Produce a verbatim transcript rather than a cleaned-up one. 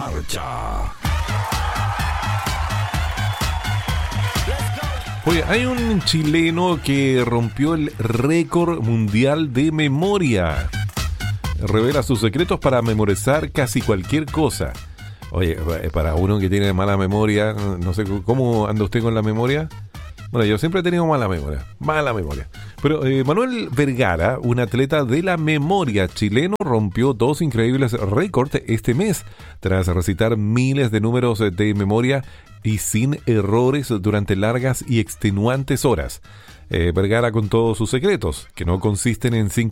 marcha. Oye, hay un chileno que rompió el récord mundial de memoria. Revela sus secretos para memorizar casi cualquier cosa. Oye, para uno que tiene mala memoria, no sé, ¿cómo anda usted con la memoria? Bueno, yo siempre he tenido mala memoria, mala memoria. Pero eh, Manuel Vergara, un atleta de la memoria chileno, rompió dos increíbles récords este mes tras recitar miles de números de memoria y sin errores durante largas y extenuantes horas. Eh, Vergara contó sus secretos, que no consisten en cinco